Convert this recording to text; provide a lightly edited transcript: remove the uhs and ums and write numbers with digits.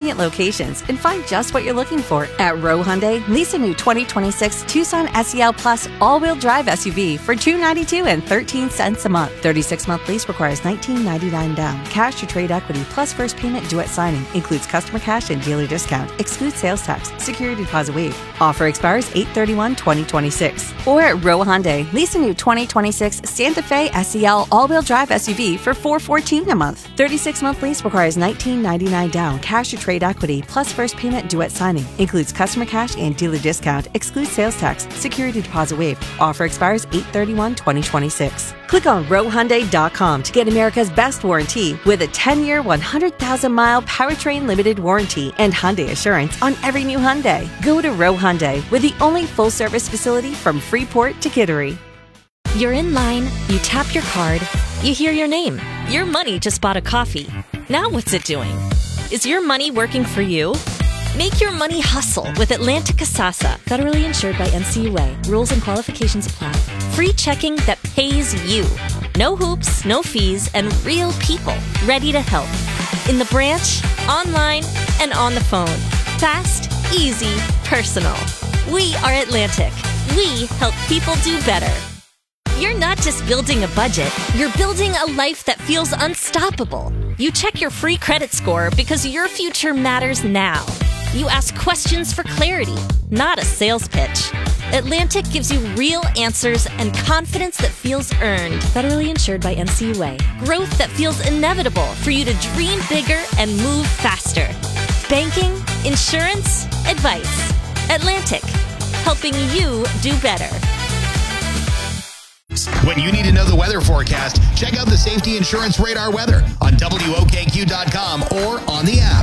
convenient locations and find just what you're looking for. At Row Hyundai, lease a new 2026 Tucson SEL Plus all-wheel drive SUV for $292 and 13 cents a month. 36-month lease requires $19.99 down. Cash or trade equity plus first payment due at signing. Includes customer cash and dealer discount. Excludes sales tax. Security deposit waived. Offer expires 8/31/2026. Or at Row Hyundai, lease a new 2026 Santa Fe SEL all-wheel drive SUV for $414 a month. 36-month lease requires $19.99 down. Cash or trade equity plus first payment due at signing. Includes customer cash and dealer discount. Excludes sales tax. Security deposit waived. Offer expires 8/31/2026. Click on rowhyundai.com to get America's best warranty with a 10-year, 100,000-mile powertrain limited warranty and Hyundai Assurance on every new Hyundai. Go to Row Hyundai, with the only full-service facility from Freeport to Kittery. You're in line, you tap your card, you hear your name. Your money just bought a coffee. Now what's it doing? Is your money working for you? Make your money hustle with Atlantic Kasasa. Federally insured by NCUA. Rules and qualifications apply. Free checking that pays you. No hoops, no fees, and real people ready to help. In the branch, online, and on the phone. Fast, easy, personal. We are Atlantic. We help people do better. You're not just building a budget, you're building a life that feels unstoppable. You check your free credit score because your future matters now. You ask questions for clarity, not a sales pitch. Atlantic gives you real answers and confidence that feels earned. Federally insured by NCUA. Growth that feels inevitable for you to dream bigger and move faster. Banking, insurance, advice. Atlantic, helping you do better. When you need to know the weather forecast, check out the Safety Insurance Radar weather on WOKQ.com or on the app.